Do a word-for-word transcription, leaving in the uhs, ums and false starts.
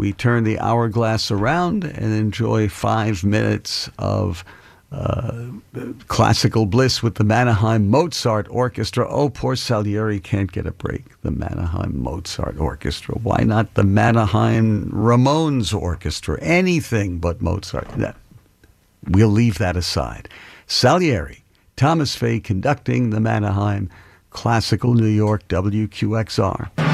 we turn the hourglass around and enjoy five minutes of uh, classical bliss with the Mannheim Mozart Orchestra. Oh, poor Salieri can't get a break. The Mannheim Mozart Orchestra. Why not the Mannheim Ramones Orchestra? Anything but Mozart. That, we'll leave that aside. Salieri, Thomas Fay conducting the Mannheim, Classical New York, W Q X R.